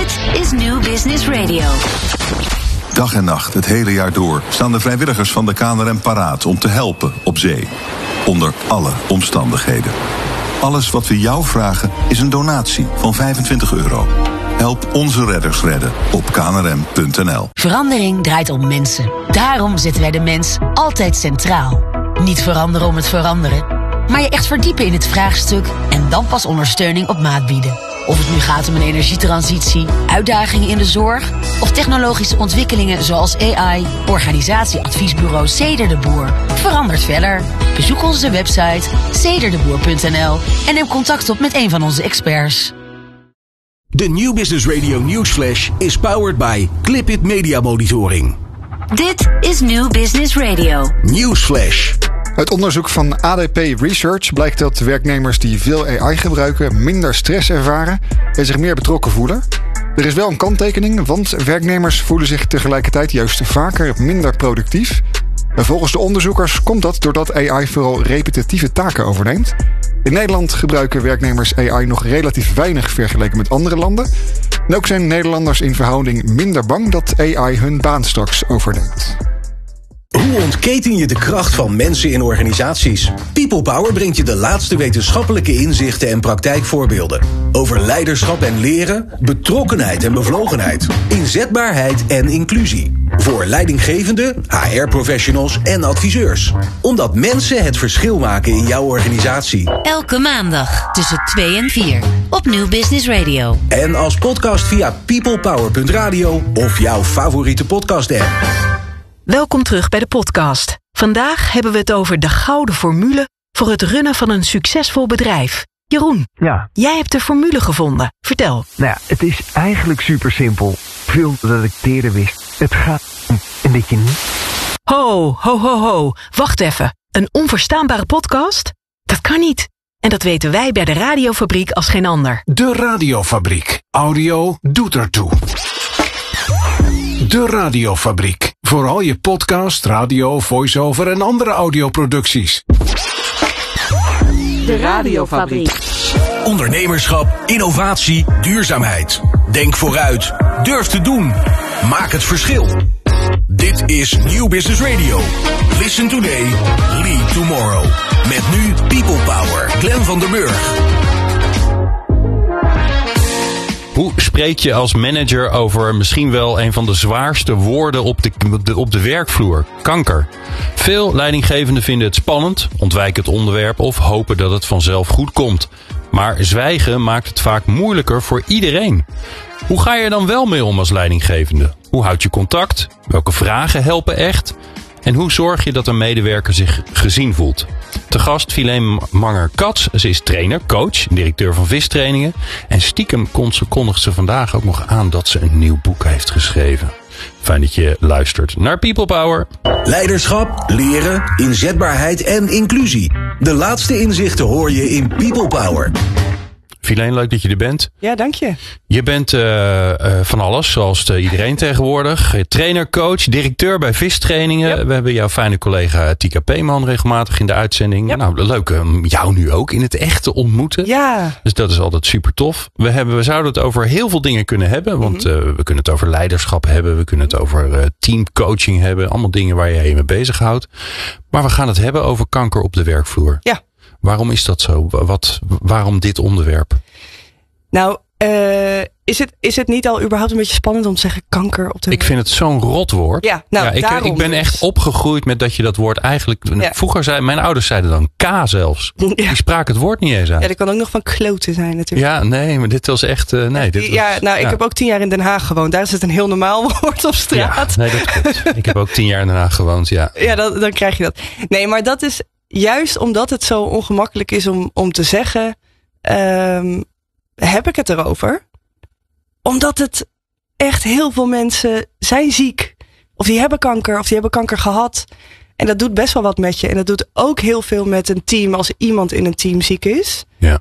Dit is New Business Radio. Dag en nacht, het hele jaar door, staan de vrijwilligers van de KNRM paraat om te helpen op zee. Onder alle omstandigheden. Alles wat we jou vragen is een donatie van €25. Help onze redders redden op knrm.nl. Verandering draait om mensen. Daarom zetten wij de mens altijd centraal. Niet veranderen om het veranderen, maar je echt verdiepen in het vraagstuk en dan pas ondersteuning op maat bieden. Of het nu gaat om een energietransitie, uitdagingen in de zorg of technologische ontwikkelingen zoals AI, organisatieadviesbureau Ceder de Boer verandert verder. Bezoek onze website cederdeboer.nl en neem contact op met een van onze experts. De New Business Radio Newsflash is powered by Clipit Media Monitoring. Dit is New Business Radio. Newsflash. Uit onderzoek van ADP Research blijkt dat werknemers die veel AI gebruiken minder stress ervaren en zich meer betrokken voelen. Er is wel een kanttekening, want werknemers voelen zich tegelijkertijd juist vaker minder productief. En volgens de onderzoekers komt dat doordat AI vooral repetitieve taken overneemt. In Nederland gebruiken werknemers AI nog relatief weinig vergeleken met andere landen. En ook zijn Nederlanders in verhouding minder bang dat AI hun baan straks overneemt. Hoe ontketen je de kracht van mensen in organisaties? People Power brengt je de laatste wetenschappelijke inzichten en praktijkvoorbeelden. Over leiderschap en leren, betrokkenheid en bevlogenheid, inzetbaarheid en inclusie. Voor leidinggevenden, HR-professionals en adviseurs. Omdat mensen het verschil maken in jouw organisatie. Elke maandag tussen 2 en 4 op New Business Radio. En als podcast via peoplepower.radio of jouw favoriete podcast-app. Welkom terug bij de podcast. Vandaag hebben we het over de gouden formule voor het runnen van een succesvol bedrijf. Jeroen, ja. Jij hebt de formule gevonden. Vertel. Nou ja, het is eigenlijk super simpel. Veel dat ik eerder wist. Het gaat om en dat je niet... Ho. Wacht even. Een onverstaanbare podcast? Dat kan niet. En dat weten wij bij de Radiofabriek als geen ander. De Radiofabriek. Audio doet ertoe. De Radiofabriek. Voor al je podcast, radio, voice-over en andere audioproducties. De Radiofabriek. Ondernemerschap, innovatie, duurzaamheid. Denk vooruit. Durf te doen. Maak het verschil. Dit is New Business Radio. Listen today, lead tomorrow. Met nu People Power. Glenn van der Burg. Hoe spreek je als manager over misschien wel een van de zwaarste woorden op de werkvloer? Kanker. Veel leidinggevenden vinden het spannend, ontwijken het onderwerp of hopen dat het vanzelf goed komt. Maar zwijgen maakt het vaak moeilijker voor iedereen. Hoe ga je er dan wel mee om als leidinggevende? Hoe houd je contact? Welke vragen helpen echt? En hoe zorg je dat een medewerker zich gezien voelt? Te gast Phileen Manger-Katz. Ze is trainer, coach, directeur van vistrainingen. En stiekem kondigt ze vandaag ook nog aan dat ze een nieuw boek heeft geschreven. Fijn dat je luistert naar People Power. Leiderschap, leren, inzetbaarheid en inclusie. De laatste inzichten hoor je in People Power. Phileen, leuk dat je er bent. Ja, dank je. Je bent van alles, zoals iedereen tegenwoordig. Trainer, coach, directeur bij vistrainingen. Yep. We hebben jouw fijne collega Tika Peeman regelmatig in de uitzending. Yep. Nou, leuk om jou nu ook in het echt te ontmoeten. Ja. Dus dat is altijd super tof. We zouden het over heel veel dingen kunnen hebben. Want we kunnen het over leiderschap hebben. We kunnen het over teamcoaching hebben. Allemaal dingen waar je mee bezighoudt. Maar we gaan het hebben over kanker op de werkvloer. Ja. Waarom is dat zo? Waarom dit onderwerp? Nou, is het niet al überhaupt een beetje spannend om te zeggen kanker op de... Ik vind het zo'n rot woord. Ja, nou, ik ben echt opgegroeid met dat je dat woord eigenlijk... Ja. Vroeger mijn ouders zeiden dan K zelfs. Ja. Die spraken het woord niet eens uit. Ja, dat kan ook nog van kloten zijn natuurlijk. Ja, nee, maar dit was echt... ik heb ook 10 jaar in Den Haag gewoond. Daar is het een heel normaal woord op straat. Ja, nee, dat klopt. Ik heb ook 10 jaar in Den Haag gewoond, ja. Ja, dan krijg je dat. Nee, maar dat is juist omdat het zo ongemakkelijk is om te zeggen... heb ik het erover? Omdat het echt heel veel mensen zijn ziek. Of die hebben kanker, of die hebben kanker gehad. En dat doet best wel wat met je. En dat doet ook heel veel met een team als iemand in een team ziek is. Ja.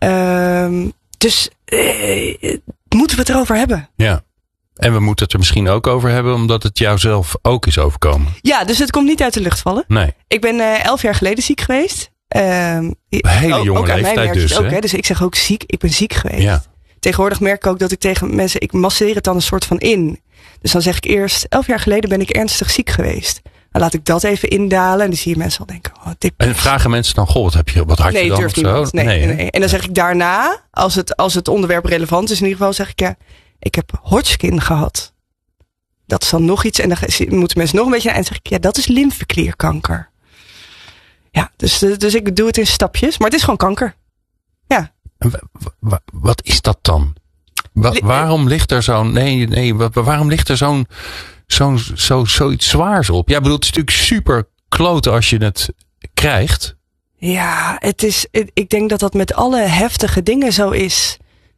Dus moeten we het erover hebben? Ja. En we moeten het er misschien ook over hebben, omdat het jou zelf ook is overkomen. Ja, dus het komt niet uit de lucht vallen. Nee. Ik ben 11 jaar geleden ziek geweest. Hele jonge leeftijd dus. Ook, hè? Dus ik zeg ook ziek. Ik ben ziek geweest. Ja. tegenwoordig merk ik ook dat ik tegen mensen, ik masseer het dan een soort van in. Dus dan zeg ik eerst, 11 jaar geleden ben ik ernstig ziek geweest. Dan laat ik dat even indalen en dan zie je mensen al denken, En vragen mensen dan, goh, wat had je dan? Nee, durft niemand. Nee. En dan zeg ik daarna, als het onderwerp relevant is in ieder geval, zeg ik ik heb Hodgkin gehad. Dat is dan nog iets en dan moeten mensen nog een beetje en zeg ik, dat is lymfeklierkanker. Ja, dus ik doe het in stapjes, maar het is gewoon kanker. Ja. Wat is dat dan? Waarom ligt er waarom ligt er zoiets zwaars op? Ja, bedoel, het is natuurlijk super kloten als je het krijgt. Ja, ik denk dat dat met alle heftige dingen zo is.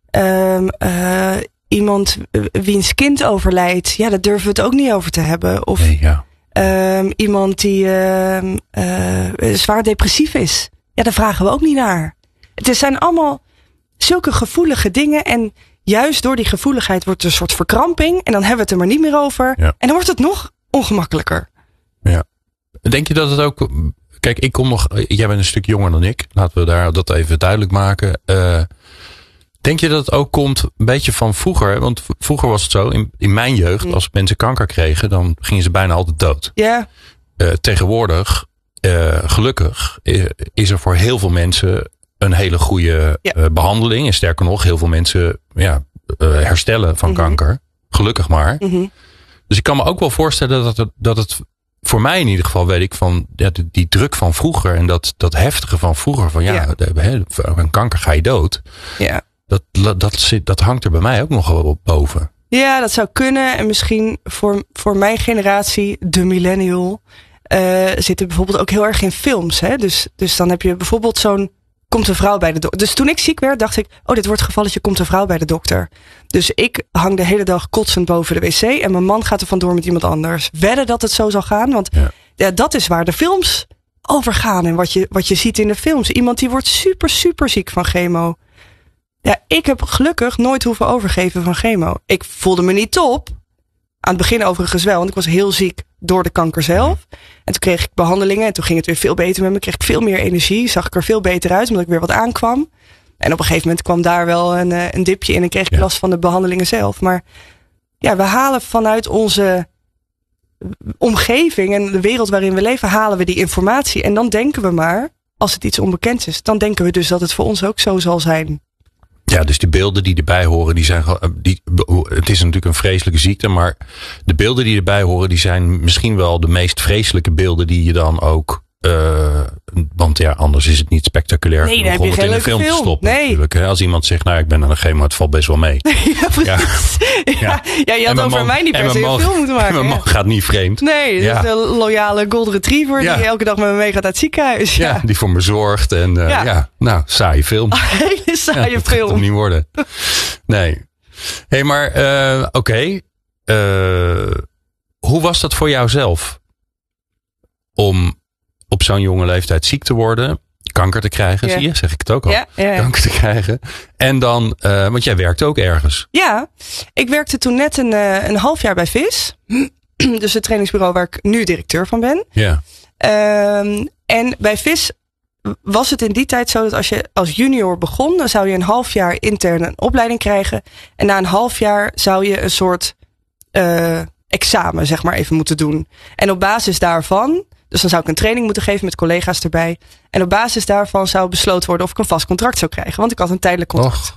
Iemand wiens kind overlijdt, daar durven we het ook niet over te hebben. Of iemand die zwaar depressief is. Ja, daar vragen we ook niet naar. Het zijn allemaal zulke gevoelige dingen. En juist door die gevoeligheid wordt er een soort verkramping. En dan hebben we het er maar niet meer over. Ja. En dan wordt het nog ongemakkelijker. Ja. Denk je dat het ook... Kijk, jij bent een stuk jonger dan ik. Laten we dat even duidelijk maken. Denk je dat het ook komt een beetje van vroeger? Want vroeger was het zo, in mijn jeugd, als mensen kanker kregen, dan gingen ze bijna altijd dood. Ja. Tegenwoordig, gelukkig, is er voor heel veel mensen een hele goede behandeling. En sterker nog, heel veel mensen herstellen van kanker. Gelukkig maar. Mm-hmm. Dus ik kan me ook wel voorstellen dat het voor mij in ieder geval, weet ik, van die druk van vroeger en dat heftige van vroeger, van een kanker ga je dood. Ja. Dat hangt er bij mij ook nog wel op boven. Ja, dat zou kunnen. En misschien voor mijn generatie, de millennial, zitten bijvoorbeeld ook heel erg in films. Hè? Dus dan heb je bijvoorbeeld komt een vrouw bij de dokter. Dus toen ik ziek werd, dacht ik, dit wordt gevalletje, komt een vrouw bij de dokter. Dus ik hang de hele dag kotsend boven de wc en mijn man gaat er vandoor met iemand anders. Wedden dat het zo zal gaan, want dat is waar de films over gaan en wat je ziet in de films. Iemand die wordt super, super ziek van chemo. Ja, ik heb gelukkig nooit hoeven overgeven van chemo. Ik voelde me niet top. Aan het begin overigens wel, want ik was heel ziek door de kanker zelf. En toen kreeg ik behandelingen en toen ging het weer veel beter met me. Kreeg ik veel meer energie, zag ik er veel beter uit, omdat ik weer wat aankwam. En op een gegeven moment kwam daar wel een dipje in en kreeg ik last van de behandelingen zelf. Maar we halen vanuit onze omgeving en de wereld waarin we leven, halen we die informatie. En dan denken we maar, als het iets onbekends is, dan denken we dus dat het voor ons ook zo zal zijn. Ja, dus de beelden die erbij horen, het is natuurlijk een vreselijke ziekte, maar de beelden die erbij horen, die zijn misschien wel de meest vreselijke beelden die je dan ook, want anders is het niet spectaculair genoeg om het in een film te stoppen. Nee. Natuurlijk, hè? Als iemand zegt, ik ben aan een chemo, het valt best wel mee. Ja, precies. Je had over mij niet per se een film moeten maken. En mijn man gaat niet vreemd. Nee, dat is een loyale golden retriever die elke dag met me mee gaat naar het ziekenhuis. Ja, die voor me zorgt. En saaie film. Hele saaie film. Dat gaat hem niet worden. Nee. Hé, maar oké. Hoe was dat voor jou zelf? Om op zo'n jonge leeftijd ziek te worden, kanker te krijgen, zie je, zeg ik het ook al. Ja. Kanker te krijgen. En dan, want jij werkte ook ergens. Ja, ik werkte toen net een half jaar bij VIS. Dus het trainingsbureau waar ik nu directeur van ben. Ja. En bij VIS was het in die tijd zo dat als je als junior begon, dan zou je een half jaar intern een opleiding krijgen. En na een half jaar zou je een soort examen, zeg maar, even moeten doen. En op basis daarvan, dus dan zou ik een training moeten geven met collega's erbij. En op basis daarvan zou besloten worden of ik een vast contract zou krijgen. Want ik had een tijdelijk contract.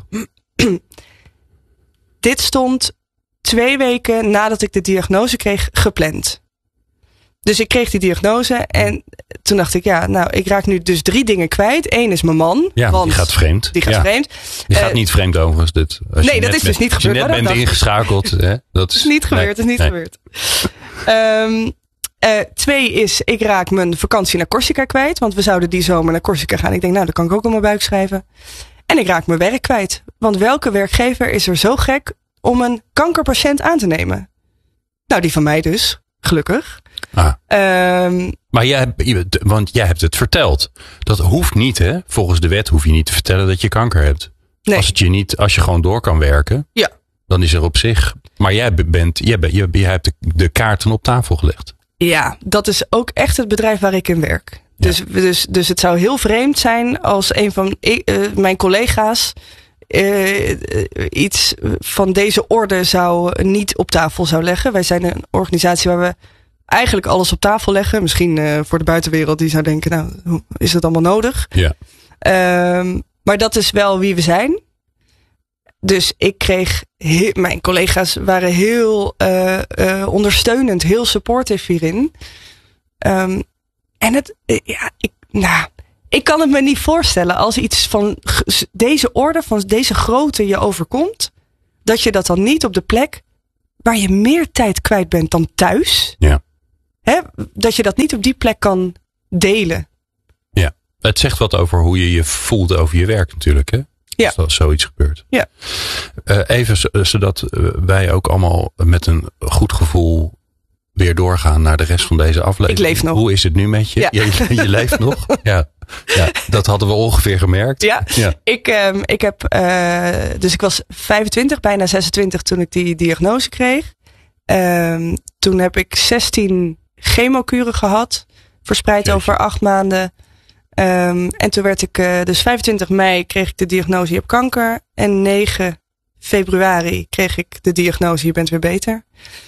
Dit stond 2 weken nadat ik de diagnose kreeg gepland. Dus ik kreeg die diagnose en toen dacht ik, ik raak nu dus 3 dingen kwijt. 1 is mijn man. Ja, want die gaat vreemd. Die gaat vreemd. Die gaat niet vreemd overigens. Nee, dat is dus niet gebeurd. Als je net bent ingeschakeld. Hè, dat is niet gebeurd. Het is niet gebeurd. 2 is, ik raak mijn vakantie naar Corsica kwijt. Want we zouden die zomer naar Corsica gaan. Ik denk, dan kan ik ook op mijn buik schrijven. En ik raak mijn werk kwijt. Want welke werkgever is er zo gek om een kankerpatiënt aan te nemen? Nou, die van mij dus. Gelukkig. Maar want jij hebt het verteld. Dat hoeft niet, hè? Volgens de wet hoef je niet te vertellen dat je kanker hebt. Nee. Als je gewoon door kan werken, dan is er op zich. Maar jij hebt de kaarten op tafel gelegd. Ja, dat is ook echt het bedrijf waar ik in werk. Dus het zou heel vreemd zijn als een van mijn collega's iets van deze orde niet op tafel zou leggen. Wij zijn een organisatie waar we eigenlijk alles op tafel leggen. Misschien voor de buitenwereld die zou denken, nou, is dat allemaal nodig? Ja. Maar dat is wel wie we zijn. Dus ik kreeg, mijn collega's waren heel ondersteunend, heel supportive hierin. En ik kan het me niet voorstellen als iets van deze orde, van deze grootte je overkomt, dat je dat dan niet op de plek waar je meer tijd kwijt bent dan thuis, dat je dat niet op die plek kan delen. Ja, het zegt wat over hoe je je voelt over je werk natuurlijk, hè? Ja. Als zoiets gebeurt. Ja. Even zodat wij ook allemaal met een goed gevoel weer doorgaan naar de rest van deze aflevering. Ik leef nog. Hoe is het nu met je? Ja. Je leeft nog? Ja, dat hadden we ongeveer gemerkt. Ja. Ik was 25, bijna 26 toen ik die diagnose kreeg. Toen heb ik 16 chemokuren gehad. Verspreid over 8 maanden. En toen werd ik, dus 25 mei kreeg ik de diagnose, je hebt kanker. En 9 februari kreeg ik de diagnose, je bent weer beter.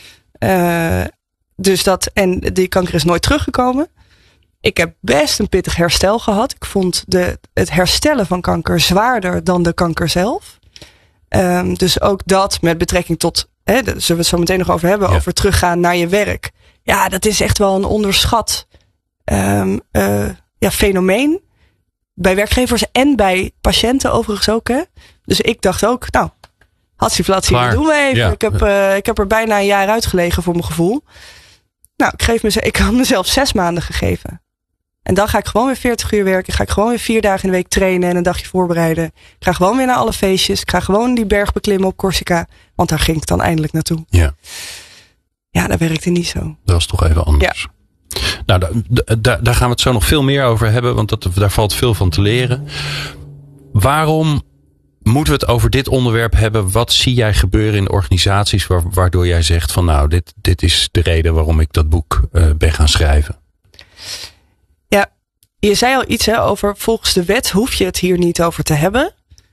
En die kanker is nooit teruggekomen. Ik heb best een pittig herstel gehad. Ik vond het herstellen van kanker zwaarder dan de kanker zelf. Dus ook dat met betrekking tot, daar zullen we het zo meteen nog over hebben, over teruggaan naar je werk. Ja, dat is echt wel een onderschat fenomeen. Bij werkgevers en bij patiënten overigens ook. Hè? Dus ik dacht ook, nou, hatsiflatsie, doen we even. Ja. Ik heb er bijna een jaar uitgelegen voor mijn gevoel. Nou, ik had mezelf 6 maanden gegeven. En dan ga ik gewoon weer 40 uur werken. Ga ik gewoon weer 4 dagen in de week trainen en een dagje voorbereiden. Ik ga gewoon weer naar alle feestjes. Ik ga gewoon die berg beklimmen op Corsica. Want daar ging ik dan eindelijk naartoe. Ja. Ja, dat werkte niet zo. Dat was toch even anders. Ja. Nou, daar gaan we het zo nog veel meer over hebben. Want daar valt veel van te leren. Waarom moeten we het over dit onderwerp hebben? Wat zie jij gebeuren in organisaties waardoor jij zegt van nou, dit is de reden waarom ik dat boek ben gaan schrijven? Ja, je zei al iets over volgens de wet hoef je het hier niet over te hebben.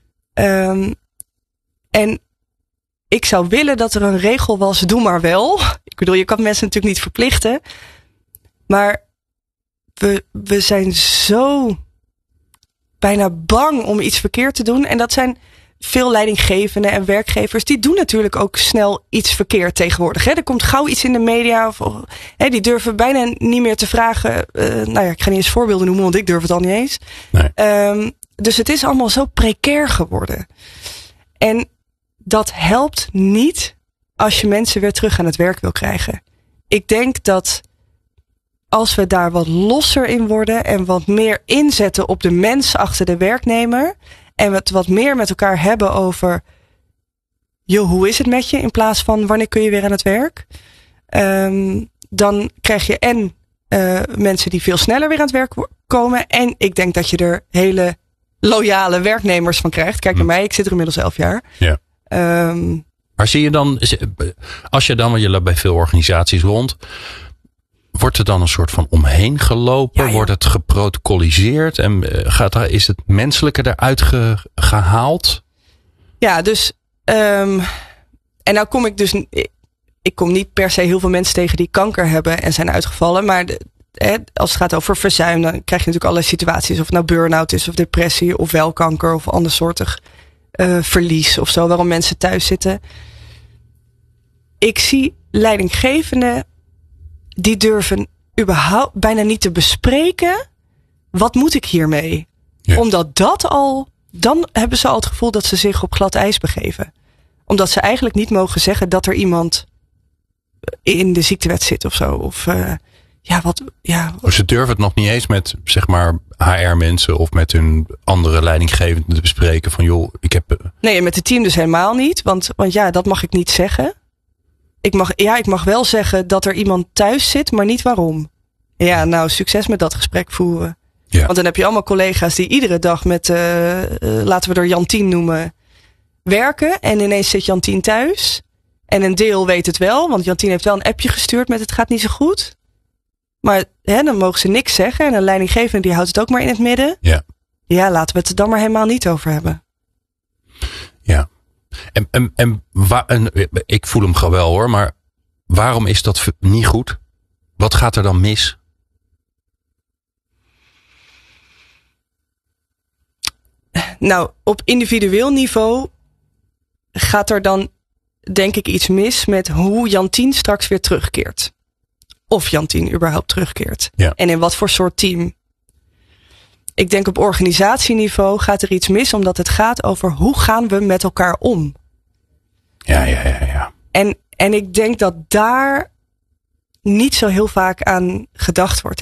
En ik zou willen dat er een regel was, doe maar wel. Ik bedoel, je kan mensen natuurlijk niet verplichten. Maar we zijn zo bijna bang om iets verkeerd te doen. En dat zijn veel leidinggevenden en werkgevers. Die doen natuurlijk ook snel iets verkeerd tegenwoordig. Hè? Er komt gauw iets in de media. Die durven bijna niet meer te vragen. Ik ga niet eens voorbeelden noemen, want ik durf het al niet eens. Nee. Dus het is allemaal zo precair geworden. En dat helpt niet als je mensen weer terug aan het werk wil krijgen. Ik denk dat als we daar wat losser in worden en wat meer inzetten op de mens achter de werknemer en we het wat meer met elkaar hebben over joh, hoe is het met je in plaats van wanneer kun je weer aan het werk, dan krijg je mensen die veel sneller weer aan het werk komen en ik denk dat je er hele loyale werknemers van krijgt. Kijk naar mij, ik zit er inmiddels 11 jaar. Ja. Maar zie je dan, als je dan, want je loopt bij veel organisaties rond, wordt er dan een soort van omheen gelopen? Ja. Wordt het geprotocoliseerd? En is het menselijke eruit gehaald? Ja, dus en nou kom ik dus, ik kom niet per se heel veel mensen tegen die kanker hebben en zijn uitgevallen, maar als het gaat over verzuim, dan krijg je natuurlijk allerlei situaties, of het nou burn-out is of depressie of wel kanker of andersoortig verlies of zo, waarom mensen thuis zitten. Ik zie leidinggevenden die durven überhaupt bijna niet te bespreken, wat moet ik hiermee? Ja. Omdat dan hebben ze al het gevoel dat ze zich op glad ijs begeven. Omdat ze eigenlijk niet mogen zeggen dat er iemand in de ziektewet zit of zo. Of Ze durven het nog niet eens met, zeg maar, HR-mensen of met hun andere leidinggevenden te bespreken van joh, ik heb... Nee, en met het team dus helemaal niet. Want dat mag ik niet zeggen. Ik mag wel zeggen dat er iemand thuis zit, maar niet waarom. Ja, nou, succes met dat gesprek voeren. Ja. Want dan heb je allemaal collega's die iedere dag met, laten we er Jantien noemen, werken. En ineens zit Jantien thuis. En een deel weet het wel, want Jantien heeft wel een appje gestuurd met het gaat niet zo goed. Maar dan mogen ze niks zeggen. En een leidinggevende die houdt het ook maar in het midden. Ja, laten we het er dan maar helemaal niet over hebben. Ja. En ik voel hem gewoon wel hoor, maar waarom is dat niet goed? Wat gaat er dan mis? Nou, op individueel niveau gaat er dan denk ik iets mis met hoe Jantien straks weer terugkeert. Of Jantien überhaupt terugkeert. Ja. En in wat voor soort team. Ik denk op organisatieniveau gaat er iets mis omdat het gaat over hoe gaan we met elkaar om. Ja. En ik denk dat daar niet zo heel vaak aan gedacht wordt.